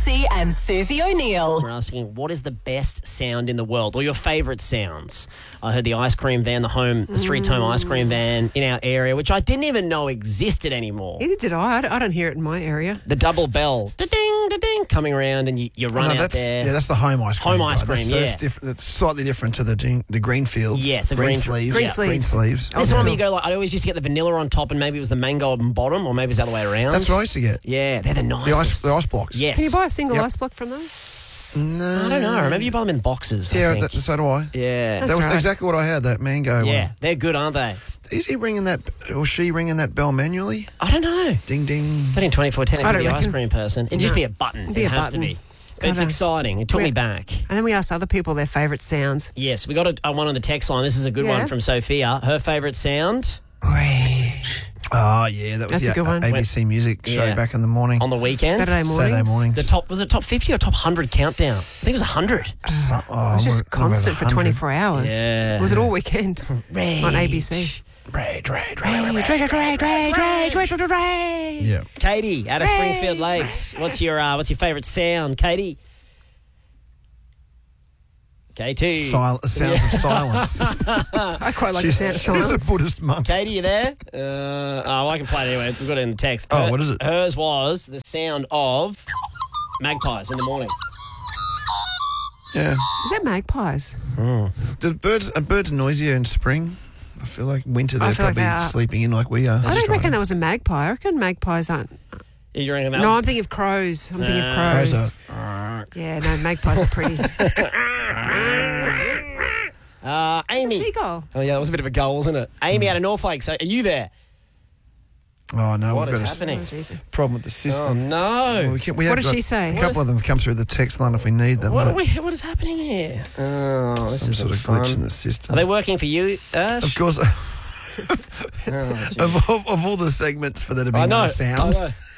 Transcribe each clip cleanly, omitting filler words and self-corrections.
Lutzi and Susie O'Neill. We're asking, what is the best sound in the world, or your favourite sounds? I heard the ice cream van, the Streets Home ice cream van in our area, which I didn't even know existed anymore. Either did I. I don't hear it in my area. The double bell, da-ding, da-ding, coming around, and you run out there. Yeah, that's the home ice cream. Home ice cream, That's slightly different to the green fields. Yes, the green sleeves. Green sleeves. This one where you go, I always used to get the vanilla on top, and maybe it was the mango on bottom, or maybe it's the other way around. That's what I used to get. Yeah, they're the nicest. The ice blocks. Yes. Can you buy a single ice block from those? No. I don't know. Maybe you buy them in boxes. Yeah, I think. so do I. Yeah. That was right. exactly what I had, that mango one. Yeah, they're good, aren't they? Is he ringing that, or she ringing that bell manually? I don't know. Ding, ding. But in 2410, I it'd don't be the ice reckon. cream person. It'd just be a button. It'd be It'd a have to button. be. But it's Gotta- exciting. It took me back. And then we asked other people their favourite sounds. Yes, we got one on the text line. This is a good Yeah. one from Sophia. Her favourite sound Rage. Oh, yeah, that was That's a good one. ABC Music show Yeah. back in the morning. on the weekend. Saturday Saturday mornings. The top, was it top 50 or top 100 countdown? I think it was 100. It was just constant for 24 hours. Yeah. Was it all weekend? Rage. On ABC. Rage. Yeah. Katie, out of Springfield Lakes. What's your favourite sound, Katie? Katie. Sounds of silence. I quite like the sound of silence. She's a Buddhist monk. Katie, you there? I can play it anyway. We've got it in the text. Oh, what is it? Hers was the sound of magpies in the morning. Yeah. Is that magpies? The birds are noisier in spring. I feel like winter they're feel like probably they are. sleeping in like we are. I don't reckon that was a magpie. I reckon magpies aren't. You reckon that? No, I'm thinking of crows. I'm thinking of Crows crows. are- Yeah, no, magpies are pretty. Amy. Seagull. Oh, yeah, that was a bit of a goal, wasn't it? Amy out of Norfolk. So, are you there? Oh, no. What we've is got happening? Oh, jeez. a problem with the system. Oh, no. We have What does got she say? A couple of them have come through the text line if we need them. What but is happening here? Oh, this some is sort of fun. glitch in the system. Are they working for you, Ash? Of course. Oh, geez. of all the segments for there to be I know. no sound.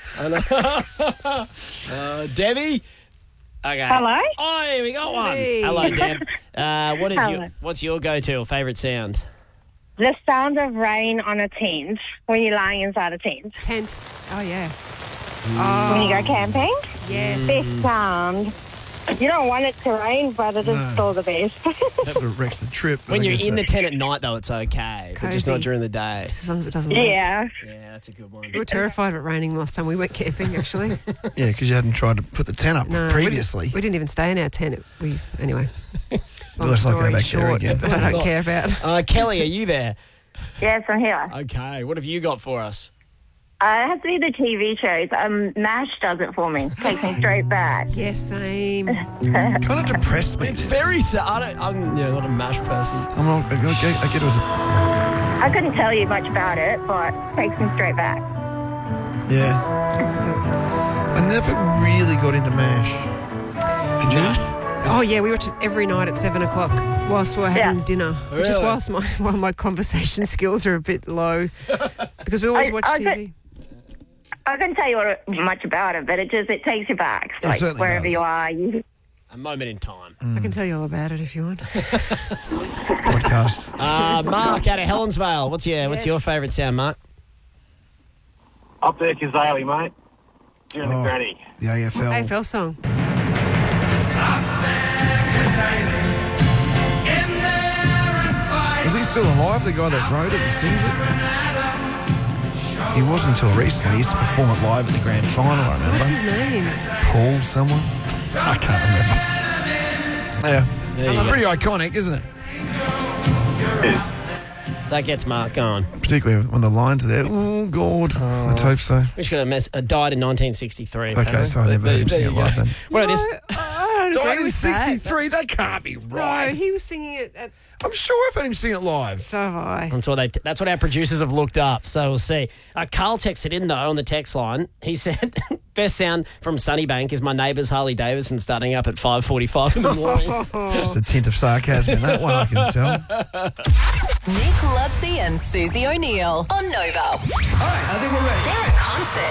I know. Debbie? Okay. Hello? Oh, we got one. Hey. Hello, Deb. Hello. What's your go-to or favourite sound? The sound of rain on a tent when you're lying inside a tent. Tent. Oh, yeah. When you go camping, Yes. best sound. You don't want it to rain, but it is still the best. Sort of wrecks the trip. but When I you're guess in the that- tent at night, though, it's okay. But just Cozy. not during the day. As long as it doesn't rain. Yeah. Yeah, that's a good one. We were terrified of it raining last time we went camping, actually. Yeah, because you hadn't tried to put the tent up No, previously. We didn't even stay in our tent. Anyway. Long Let's not go story back there short, again. that I don't care about. Kelly, are you there? Yes, I'm here. Okay. What have you got for us? It has to be the TV shows. MASH does it for me. Takes me straight back. Yes, same. Kind of depressed me. It's this. very sad. I'm not a MASH person. I'm not. I get it was. I couldn't tell you much about it, but it takes me straight back. Yeah. I never really got into MASH. Did you? Oh, yeah, we watch it every night at 7 o'clock whilst we're having Yeah. dinner. Which is Really? while my conversation skills are a bit low. Because we always watch TV. I couldn't tell you much about it, but it takes you back. It Like certainly wherever does. you are, you A moment in time. I can tell you all about it if you want. Podcast. Mark out of Helensvale. What's your favourite sound, Mark? Up there, Kazali, mate. Doing the granny. The AFL. AFL song. Is he still alive, the guy that wrote it and sings it? He was until recently. He used to perform it live at the grand final, I remember. What's his name? Paul someone? I can't remember. Yeah. There you It's go. pretty iconic, isn't it? That gets Mark going. Particularly when the lines are there. Oh, God. Let's hope so. We should have died in 1963. Okay, so I never heard him sing it live then. What about this? I don't Died agree in with that. 63? That can't be No, right. he was singing it at... I'm sure I've heard him sing it live. So have I. That's what our producers have looked up, so we'll see. Carl texted in, though, on the text line. He said, best sound from Sunnybank is my neighbour's Harley Davidson starting up at 5:45 in the morning. Just a tint of sarcasm in that one, I can tell. Nick Lutzi and Susie O'Neill on Nova. All right, I think we're ready. They're at concert